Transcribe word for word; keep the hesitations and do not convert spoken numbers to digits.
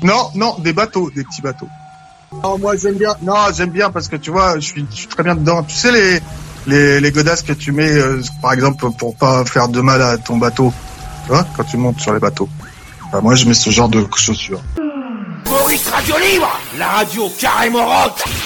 Non, non, des bateaux, des petits bateaux. Non, moi j'aime bien. Non, j'aime bien parce que tu vois, je suis, je suis très bien dedans. Tu sais les les les godasses que tu mets, euh, par exemple, pour pas faire de mal à ton bateau. Tu vois, quand tu montes sur les bateaux. Bah, moi, je mets ce genre de chaussures. Maurice Radio Libre, la radio carrément rock.